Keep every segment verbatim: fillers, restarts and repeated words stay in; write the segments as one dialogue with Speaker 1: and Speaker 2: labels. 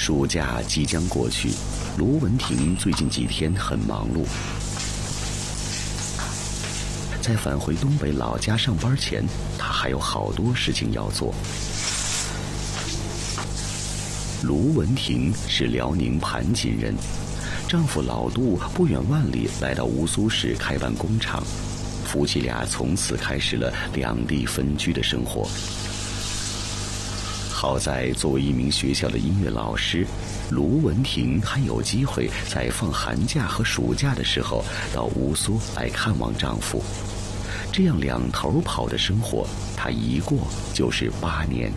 Speaker 1: 暑假即将过去，卢文婷最近几天很忙碌。在返回东北老家上班前，她还有好多事情要做。卢文婷是辽宁盘锦人，丈夫老杜不远万里来到乌苏市开办工厂，夫妻俩从此开始了两地分居的生活。好在作为一名学校的音乐老师，卢文婷还有机会在放寒假和暑假的时候到乌苏来看望丈夫。这样两头跑的生活，她一过就是八年。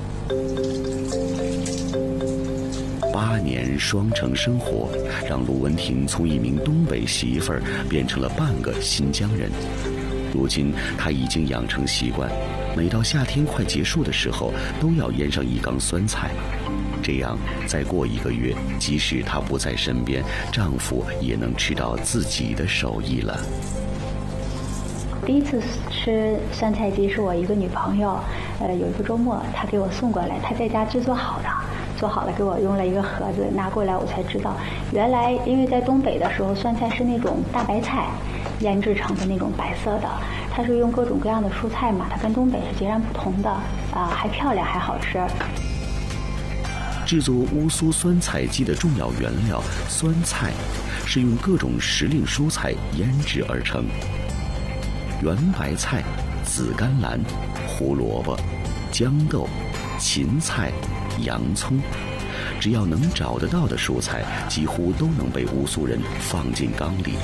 Speaker 1: 八年双城生活，让卢文婷从一名东北媳妇儿变成了半个新疆人。如今她已经养成习惯，每到夏天快结束的时候，都要腌上一缸酸菜。这样再过一个月，即使她不在身边，丈夫也能吃到自己的手艺了。
Speaker 2: 第一次吃酸菜鸡是我一个女朋友，呃，有一个周末她给我送过来，她在家制作好的，做好了给我用了一个盒子拿过来，我才知道原来因为在东北的时候，酸菜是那种大白菜腌制成的那种白色的，它是用各种各样的蔬菜嘛，它跟东北是截然不同的啊、呃，还漂亮还好吃。
Speaker 1: 制作乌苏酸菜鸡的重要原料酸菜，是用各种时令蔬菜腌制而成。圆白菜、紫甘蓝、胡萝卜、豇豆、芹菜、洋葱，只要能找得到的蔬菜，几乎都能被乌苏人放进缸里。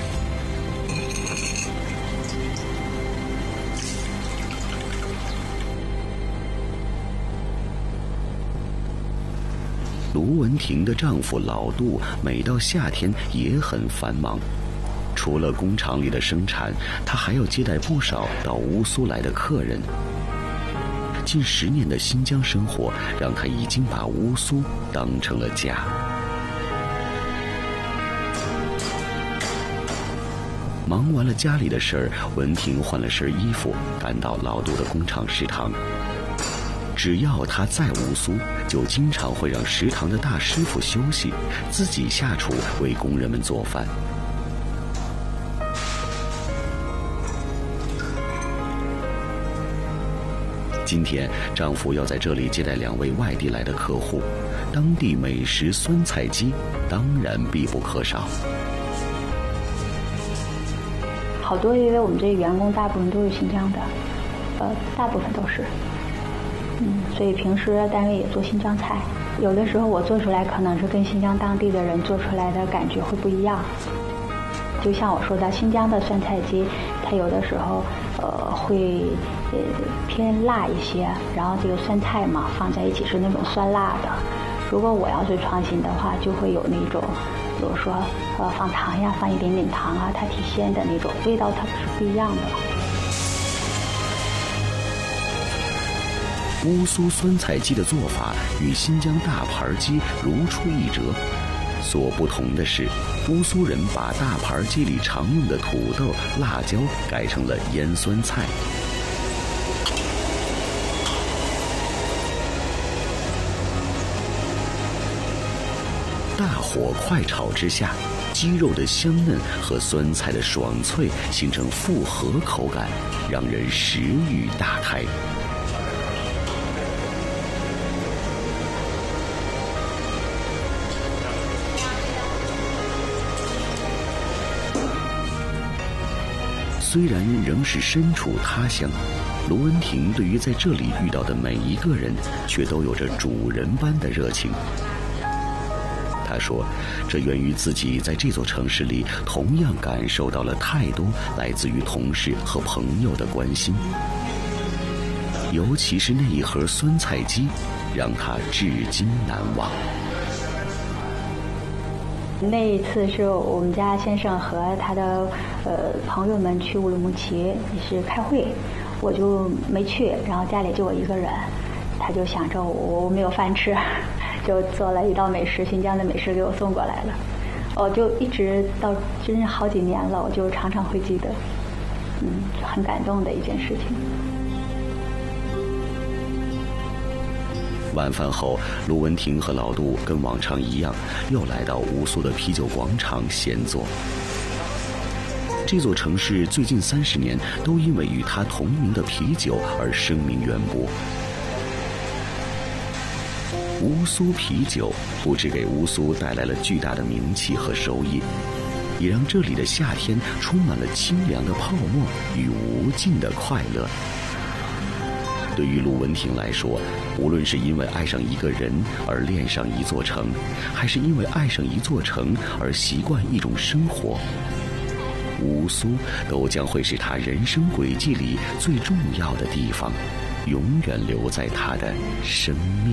Speaker 1: 卢文婷的丈夫老杜每到夏天也很繁忙，除了工厂里的生产，他还要接待不少到乌苏来的客人。近十年的新疆生活，让他已经把乌苏当成了家。忙完了家里的事儿，文婷换了身衣服，赶到老杜的工厂食堂。只要他在乌苏，就经常会让食堂的大师傅休息，自己下厨为工人们做饭。今天丈夫要在这里接待两位外地来的客户，当地美食酸菜鸡当然必不可少。
Speaker 2: 好多因为我们这员工大部分都是新疆的，呃，大部分都是，嗯，所以平时单位也做新疆菜，有的时候我做出来可能是跟新疆当地的人做出来的感觉会不一样。就像我说的，新疆的酸菜鸡，它有的时候呃会呃偏辣一些，然后这个酸菜嘛放在一起是那种酸辣的。如果我要是创新的话，就会有那种，比如说呃放糖呀，放一点点糖啊，它提鲜的那种味道，它是不一样的。
Speaker 1: 乌苏酸菜鸡的做法与新疆大盘鸡如出一辙。所不同的是，乌苏人把大盘鸡里常用的土豆、辣椒改成了腌酸菜。大火快炒之下，鸡肉的香嫩和酸菜的爽脆形成复合口感，让人食欲大开。虽然仍是身处他乡，卢文婷对于在这里遇到的每一个人，却都有着主人般的热情。他说，这源于自己在这座城市里同样感受到了太多来自于同事和朋友的关心，尤其是那一盒酸菜鸡，让他至今难忘。
Speaker 2: 那一次是我们家先生和他的呃朋友们去乌鲁木齐也是开会，我就没去，然后家里就我一个人，他就想着我我没有饭吃，就做了一道美食，新疆的美食给我送过来了。我就一直到真是好几年了，我就常常会记得，嗯，很感动的一件事情。
Speaker 1: 晚饭后，卢文婷和老杜跟往常一样，又来到乌苏的啤酒广场闲坐。这座城市最近三十年都因为与它同名的啤酒而声名远播。乌苏啤酒不只给乌苏带来了巨大的名气和收益，也让这里的夏天充满了清凉的泡沫与无尽的快乐。对于卢文婷来说，无论是因为爱上一个人而恋上一座城，还是因为爱上一座城而习惯一种生活，乌苏都将会是他人生轨迹里最重要的地方，永远留在他的生命